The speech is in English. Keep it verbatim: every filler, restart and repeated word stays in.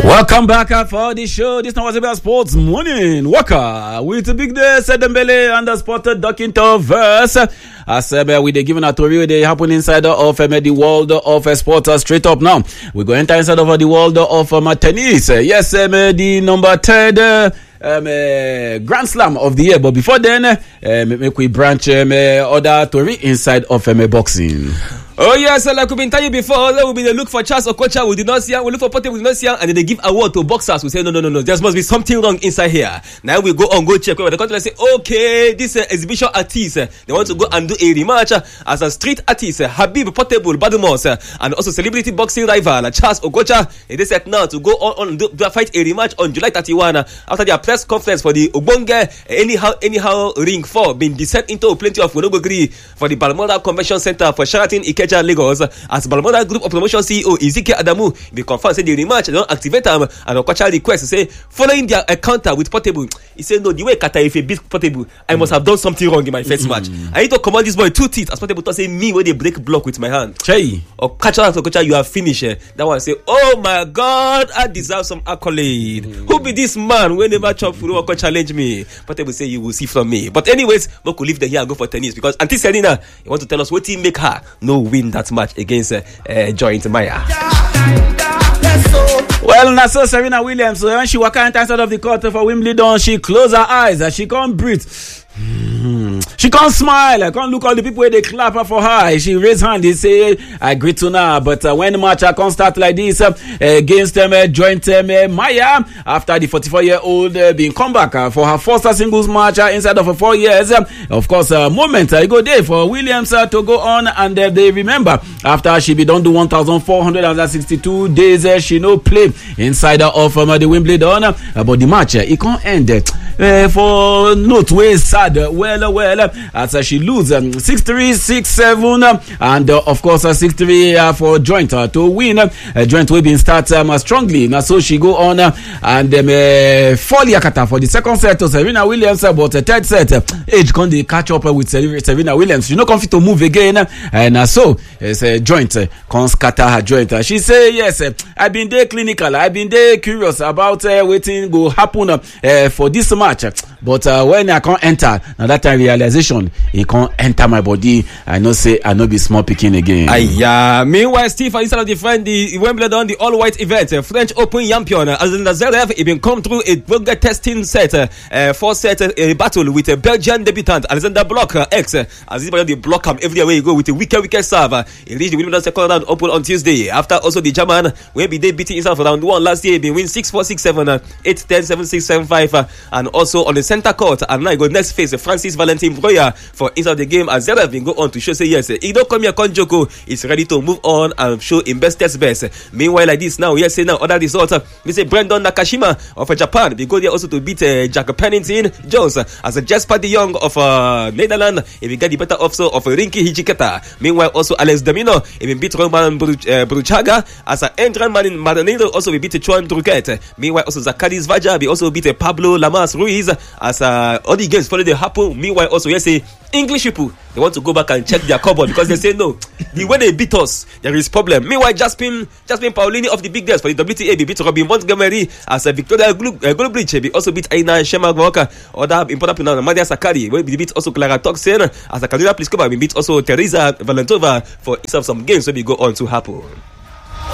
Welcome back uh, for the show. This now was about sports morning. Walker with the big day, Sedembele and the spotted ducking to verse. As uh, we they given a tour, they happen inside of uh, the world of uh, sports uh, straight up now. We go enter inside of uh, the world of um, tennis. Uh, yes, um, uh, the number third. Uh, Um, uh, Grand Slam of the year, but before then, uh, make we branch um, uh, other story inside of um, boxing. Oh yes, like we've been telling you before, there will be the look for Charles Okocha, we did not see him. We look for Pote, we did not see him, and then they give award to boxers. We say no, no, no, no. There must be something wrong inside here. Now we go on, go check. The country say, okay, this uh, exhibition artist, uh, they want to go and do a rematch uh, as a street artist. Uh, Habib Portable Badumos, uh, and also celebrity boxing rival uh, Charles Okocha. They set now to go on and do, do fight a rematch on July thirty-first uh, after their press conference for the Ogbonge uh, anyhow anyhow ring four being descent into plenty of Monogogri for the Balmoral Convention Center for Sheraton Ikeja, Lagos. As Balmoral Group of Promotion C E O Ezekiel Adamu be confirmed say the rematch they don't activate them and Okocha request say following their encounter with Portable, he said no, the way Kata if beat Portable, I must have done something wrong in my first match. I need to command this boy two teeth as Portable to say me when they break block with my hand. Hey, Okocha Okocha, you have finished. Eh? That one say, oh my God, I deserve some accolade. Mm. Who be this man when never chop food or challenge me? Portable say you will see from me. But anyways, we could leave the here and go for tennis because Auntie Selena, you want to tell us what team make her no win that match against uh, uh, Joint Maya. Well, now so Serena Williams, when she walk out inside of the court for Wimbledon, she close her eyes and she can't breathe. She can't smile. I can't look all the people where they clap her for her. She raise hand. They say, I agree to now. But uh, when the match I can't start like this uh, against them, uh, Joint um, uh, Maya, after the forty-four-year-old uh, being come back uh, for her first uh, singles match uh, inside of uh, four years. Uh, of course, uh, moment I uh, go there for Williams uh, to go on, and uh, they remember after she be done do one thousand four hundred sixty-two days, uh, she no play inside of um, uh, the Wimbledon. Uh, but the match uh, it can't end uh, for note way sad. Uh, well, well, uh, as uh, she lose um, six three, six seven, uh, and uh, of course uh, six three uh, for Joint uh, to win. Uh, Joint will be start um, uh, strongly. Now, so she go on uh, and um, uh, fall Yakata for the second set to Serena Williams, uh, but the uh, third set, uh, age can they catch up uh, with Serena Williams. She no confident to move again, uh, and uh, so it's uh, Joint uh, can scatter her Joint. Uh, she say yes, uh, I've been there clinical, I've been there curious about uh, waiting go happen uh, uh, for this match, but uh, when I can't enter, now that time realization it can't enter my body. I know say I know be small picking again. Aiyah. Meanwhile, Steve instead of defend the Wimbledon, the all-white event, uh, French Open champion Alexander Zverev, he been come through a vulgar testing set, uh, uh, four set uh, a battle with a Belgian debutant Alexander Block uh, X. Uh, as this they block him everywhere you go with a wicked wicked serve. Uh, he reached the Wimbledon second round open on Tuesday. After also the German, where be they beating himself for round one last year, he been win six four six seven, uh, eight ten seven six seven five, uh, and also on the center court. And now he go next face uh, Francis Valentin Breuer for inside the game, as Zverev been go on to show say yes, he don't come here Konjoko is ready to move on and show in best test best. Meanwhile, like this now, yes, say now other results. We say Brandon Nakashima of Japan, we go there also to beat uh, Jack Pennington Jones, as a Jasper de Jong of uh, Netherlands, if we get the better also of uh, Rinky Hijikata. Meanwhile, also Alex Domino, if we beat Roman Bruch, uh, Bruchaga, as a Andran Maranello also we beat Chuan Druket. Meanwhile, also Zakaris Vaja, we also beat uh, Pablo Lamas Ruiz, as uh, all the games follow the happen. Meanwhile, also yes, say English people, they want to go back and check their cupboard because they say no, the way they beat us, there is problem. Meanwhile, Jasmine Jasmine Paolini of the big girls for the W T A, they beat Robin Montgomery, as a Victoria Golubrich, they also beat Aina Shema Walker. Other important people, Nadia Sakari, they beat also Clara Toxin, as a Karina Pliskova, we beat also Teresa Valentova for some games, so we go on to happen.